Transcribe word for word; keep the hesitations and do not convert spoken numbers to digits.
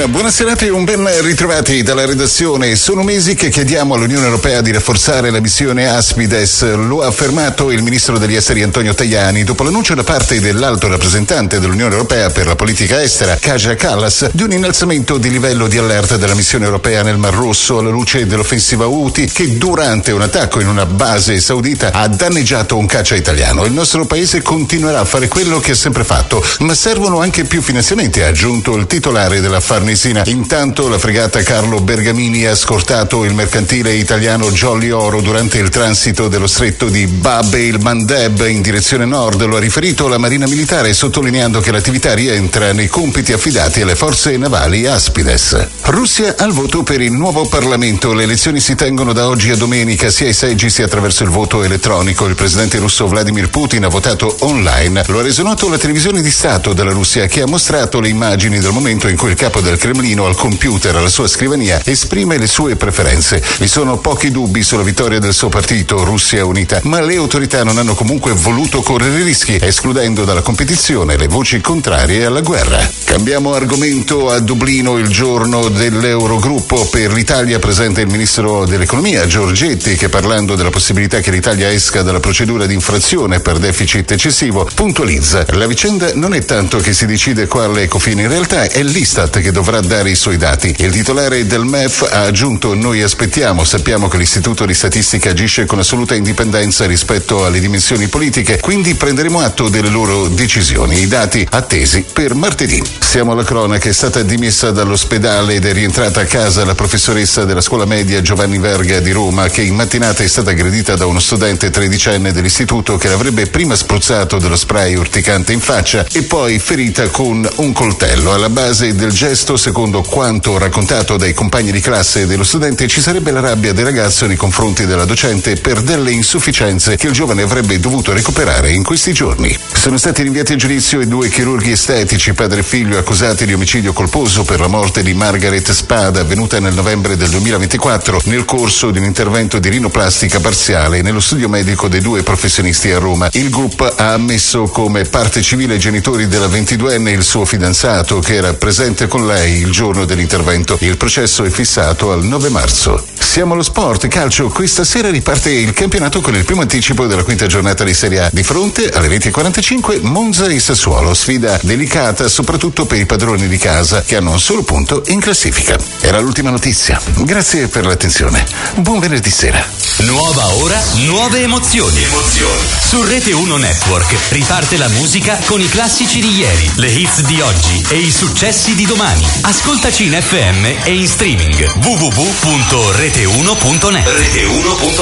Un buona serata e un ben ritrovati dalla redazione. Sono mesi che chiediamo all'Unione Europea di rafforzare la missione Aspides. Lo ha affermato il ministro degli esteri Antonio Tajani dopo l'annuncio da parte dell'alto rappresentante dell'Unione Europea per la politica estera, Kaja Kallas, di un innalzamento di livello di allerta della missione europea nel Mar Rosso alla luce dell'offensiva Houthi che durante un attacco in una base saudita ha danneggiato un caccia italiano. Il nostro paese continuerà a fare quello che ha sempre fatto, ma servono anche più finanziamenti, ha aggiunto il titolare della Farnesina. Intanto la fregata Carlo Bergamini ha scortato il mercantile italiano Jolly Oro durante il transito dello stretto di Bab el Mandeb in direzione nord. Lo ha riferito la Marina Militare, sottolineando che l'attività rientra nei compiti affidati alle forze navali Aspides. Russia al voto per il nuovo Parlamento. Le elezioni si tengono da oggi a domenica, sia ai seggi sia attraverso il voto elettronico. Il presidente russo Vladimir Putin ha votato online. Lo ha reso noto la televisione di Stato della Russia, che ha mostrato le immagini del momento in cui il capo del Cremlino al computer alla sua scrivania esprime le sue preferenze. Vi sono pochi dubbi sulla vittoria del suo partito, Russia Unita, ma le autorità non hanno comunque voluto correre rischi, escludendo dalla competizione le voci contrarie alla guerra. Cambiamo argomento. A Dublino, il giorno dell'Eurogruppo, per l'Italia presente il ministro dell'Economia Giorgetti, che parlando della possibilità che l'Italia esca dalla procedura di infrazione per deficit eccessivo, puntualizza: la vicenda non è tanto che si decide quale Ecofin, in realtà è l'Istat che dovrà dare i suoi dati. Il titolare del M E F ha aggiunto: noi aspettiamo, sappiamo che l'Istituto di Statistica agisce con assoluta indipendenza rispetto alle dimensioni politiche, quindi prenderemo atto delle loro decisioni. I dati attesi per martedì. Siamo alla cronaca. È stata dimessa dall'ospedale ed è rientrata a casa la professoressa della scuola media Giovanni Verga di Roma, che in mattinata è stata aggredita da uno studente tredicenne dell'istituto che l'avrebbe prima spruzzato dello spray urticante in faccia e poi ferita con un coltello. Alla base del gesto, secondo quanto raccontato dai compagni di classe dello studente, ci sarebbe la rabbia del ragazzo nei confronti della docente per delle insufficienze che il giovane avrebbe dovuto recuperare in questi giorni. Sono stati rinviati a giudizio i due chirurghi estetici, padre e figlio, accusati di omicidio colposo per la morte di Margaret Spada, avvenuta nel novembre del duemilaventiquattro nel corso di un intervento di rinoplastica parziale nello studio medico dei due professionisti a Roma. Il G U P ha ammesso come parte civile ai genitori della ventiduenne e il suo fidanzato, che era presente con lei il giorno dell'intervento. Il processo è fissato al nove marzo. Siamo allo sport, calcio. Questa sera riparte il campionato con il primo anticipo della quinta giornata di Serie A. Di fronte alle venti e quarantacinque Monza e Sassuolo, sfida delicata soprattutto per i padroni di casa, che hanno un solo punto in classifica. Era l'ultima notizia. Grazie per l'attenzione. Buon venerdì sera. Nuova ora, nuove emozioni. Emozioni. Su Rete uno Network riparte la musica con i classici di ieri, le hits di oggi e i successi di domani. Ascoltaci in F M e in streaming w w w punto rete uno punto net. rete uno punto net